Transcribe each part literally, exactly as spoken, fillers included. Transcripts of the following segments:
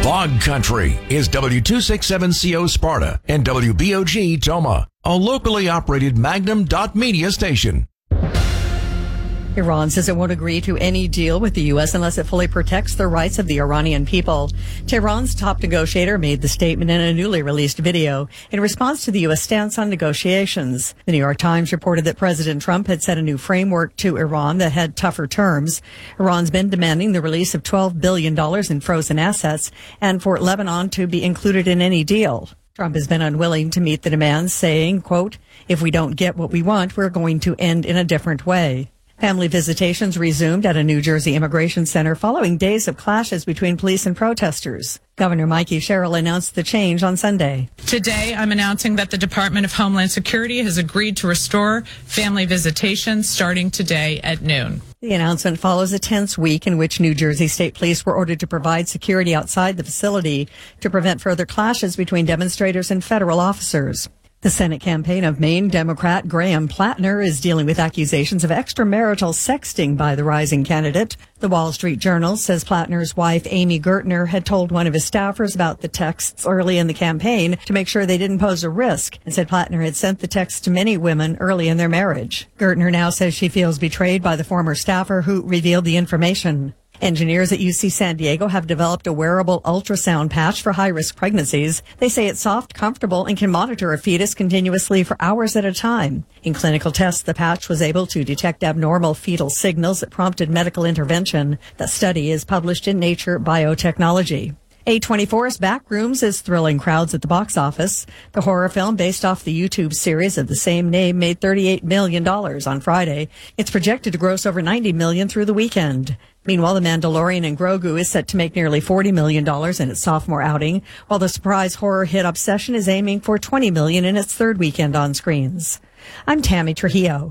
Log Country is W two sixty-seven C O Sparta and W B O G Toma, a locally operated Magnum dot media station. Iran says it won't agree to any deal with the U S unless it fully protects the rights of the Iranian people. Tehran's top negotiator made the statement in a newly released video in response to the U S stance on negotiations. The New York Times reported that President Trump had set a new framework to Iran that had tougher terms. Iran's been demanding the release of twelve billion dollars in frozen assets and for Lebanon to be included in any deal. Trump has been unwilling to meet the demands, saying, quote, "If we don't get what we want, we're going to end in a different way." Family visitations resumed at a New Jersey immigration center following days of clashes between police and protesters. Governor Mikey Sherrill announced the change on Sunday. Today, I'm announcing that the Department of Homeland Security has agreed to restore family visitations starting today at noon. The announcement follows a tense week in which New Jersey State Police were ordered to provide security outside the facility to prevent further clashes between demonstrators and federal officers. The Senate campaign of Maine Democrat Graham Plattner is dealing with accusations of extramarital sexting by the rising candidate. The Wall Street Journal says Plattner's wife, Amy Gertner, had told one of his staffers about the texts early in the campaign to make sure they didn't pose a risk, and said Plattner had sent the texts to many women early in their marriage. Gertner now says she feels betrayed by the former staffer who revealed the information. Engineers at U C San Diego have developed a wearable ultrasound patch for high-risk pregnancies. They say it's soft, comfortable, and can monitor a fetus continuously for hours at a time. In clinical tests, the patch was able to detect abnormal fetal signals that prompted medical intervention. The study is published in Nature Biotechnology. A twenty-four's Backrooms is thrilling crowds at the box office. The horror film based off the YouTube series of the same name made thirty-eight million dollars on Friday. It's projected to gross over ninety million dollars through the weekend. Meanwhile, The Mandalorian and Grogu is set to make nearly forty million dollars in its sophomore outing, while the surprise horror hit Obsession is aiming for twenty million dollars in its third weekend on screens. I'm Tammy Trujillo.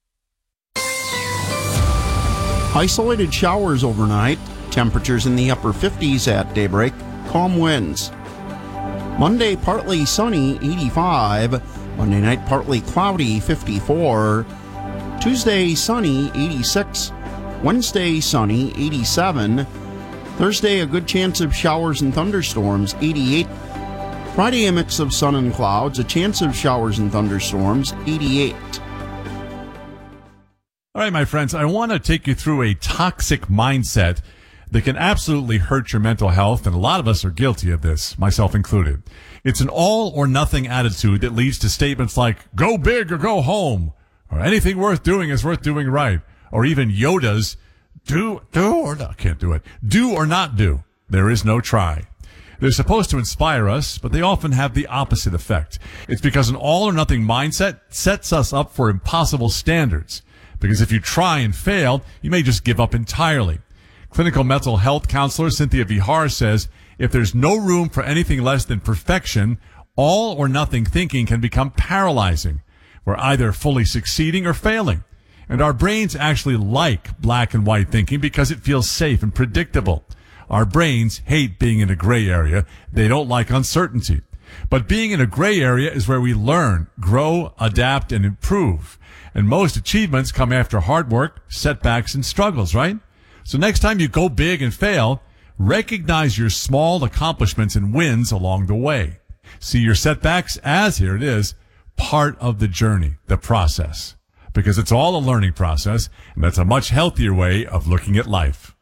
Isolated showers overnight. Temperatures in the upper fifties at daybreak. Calm winds. Monday, partly sunny, eighty-five. Monday night, partly cloudy, fifty-four. Tuesday, sunny, eighty-six. Wednesday, sunny, eighty-seven. Thursday, a good chance of showers and thunderstorms, eighty-eight. Friday, a mix of sun and clouds, a chance of showers and thunderstorms, eighty-eight. All right, my friends, I want to take you through a toxic mindset that can absolutely hurt your mental health, and a lot of us are guilty of this, myself included. It's an all-or-nothing attitude that leads to statements like, go big or go home, or anything worth doing is worth doing right, or even Yoda's, do, do or not, can't do it, do or not do. There is no try. They're supposed to inspire us, but they often have the opposite effect. It's because an all-or-nothing mindset sets us up for impossible standards, because if you try and fail, you may just give up entirely. Clinical mental health counselor Cynthia Vihar says, if there's no room for anything less than perfection, all or nothing thinking can become paralyzing. We're either fully succeeding or failing. And our brains actually like black and white thinking because it feels safe and predictable. Our brains hate being in a gray area. They don't like uncertainty. But being in a gray area is where we learn, grow, adapt, and improve. And most achievements come after hard work, setbacks, and struggles, right? So next time you go big and fail, recognize your small accomplishments and wins along the way. See your setbacks as, here it is, part of the journey, the process. Because it's all a learning process, and that's a much healthier way of looking at life.